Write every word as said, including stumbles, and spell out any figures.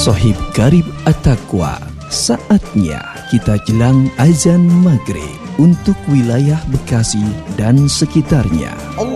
Sohib Garib At-Taqwa, saatnya kita jelang azan maghrib untuk wilayah Bekasi dan sekitarnya.